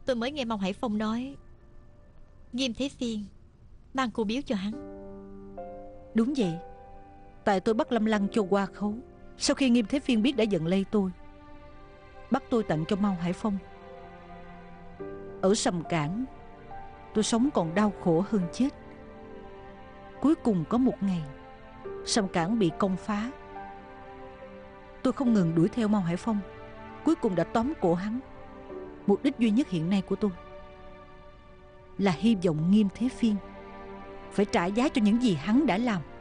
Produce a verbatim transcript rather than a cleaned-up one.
Tôi mới nghe Mao Hải Phong nói Nghiêm Thế Phiên mang cô biếu cho hắn. Đúng vậy. Tại tôi bắt Lâm Lăng cho qua khấu. Sau khi Nghiêm Thế Phiên biết đã giận lây tôi, bắt tôi tặng cho Mao Hải Phong. Ở Sầm Cảng, tôi sống còn đau khổ hơn chết. Cuối cùng có một ngày, Sầm Cảng bị công phá. Tôi không ngừng đuổi theo Mao Hải Phong, cuối cùng đã tóm cổ hắn. Mục đích duy nhất hiện nay của tôi là hy vọng Nghiêm Thế Phiên phải trả giá cho những gì hắn đã làm.